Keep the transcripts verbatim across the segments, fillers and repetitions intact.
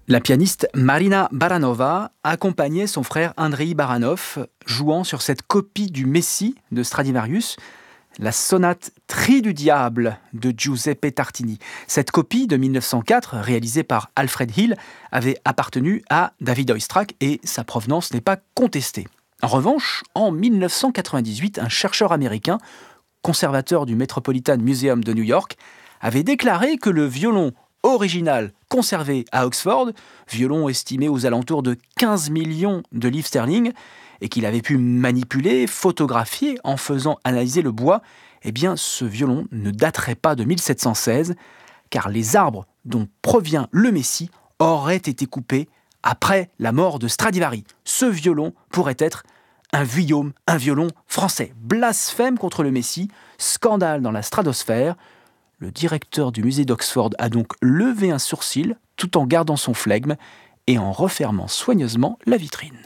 La pianiste Marina Baranova accompagnait son frère Andrei Baranov, jouant sur cette copie du Messie de Stradivarius, la sonate Tri du diable de Giuseppe Tartini. Cette copie de mille neuf cent quatre, réalisée par Alfred Hill, avait appartenu à David Oistrakh et sa provenance n'est pas contestée. En revanche, en mille neuf cent quatre-vingt-dix-huit, un chercheur américain, conservateur du Metropolitan Museum de New York, avait déclaré que le violon original conservé à Oxford, violon estimé aux alentours de quinze millions de livres sterling, et qu'il avait pu manipuler, photographier en faisant analyser le bois, eh bien ce violon ne daterait pas de mille sept cent seize, car les arbres dont provient le Messie auraient été coupés après la mort de Stradivari. Ce violon pourrait être un Vuillaume, un violon français. Blasphème contre le Messie, scandale dans la stratosphère. Le directeur du musée d'Oxford a donc levé un sourcil tout en gardant son flegme et en refermant soigneusement la vitrine.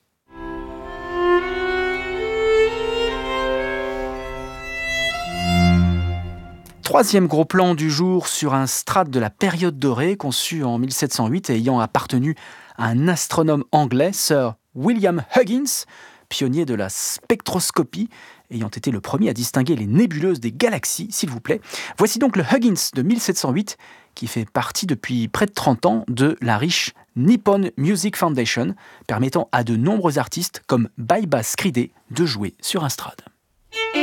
Troisième gros plan du jour sur un strate de la période dorée conçu en mille sept cent huit et ayant appartenu à un astronome anglais, Sir William Huggins, pionnier de la spectroscopie, ayant été le premier à distinguer les nébuleuses des galaxies, s'il vous plaît. Voici donc le Huggins de mille sept cent huit, qui fait partie depuis près de trente ans de la riche Nippon Music Foundation, permettant à de nombreux artistes comme Baiba Skridé de jouer sur un strade.